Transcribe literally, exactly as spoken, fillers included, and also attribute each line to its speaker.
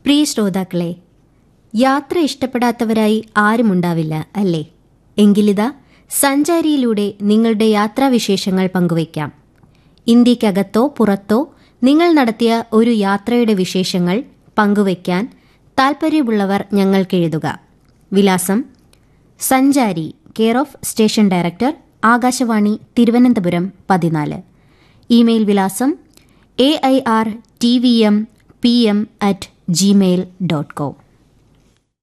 Speaker 1: പ്രിയ ശ്രോതാക്കളെ, യാത്ര ഇഷ്ടപ്പെടാത്തവരായി ആരുമുണ്ടാവില്ല അല്ലേ? എങ്കിലിതാ സഞ്ചാരിയിലൂടെ നിങ്ങളുടെ യാത്രാവിശേഷങ്ങൾ പങ്കുവയ്ക്കാം. ഇന്ത്യക്കകത്തോ പുറത്തോ നിങ്ങൾ നടത്തിയ ഒരു യാത്രയുടെ വിശേഷങ്ങൾ പങ്കുവയ്ക്കാൻ താൽപ്പര്യമുള്ളവർ ഞങ്ങൾക്കെഴുതുക. വിലാസം: സഞ്ചാരി, care of station director, Akashvani, Thiruvananthapuram പതിനാല്. ഇമെയിൽ വിലാസം A I R T V M P M at Gmail dot com.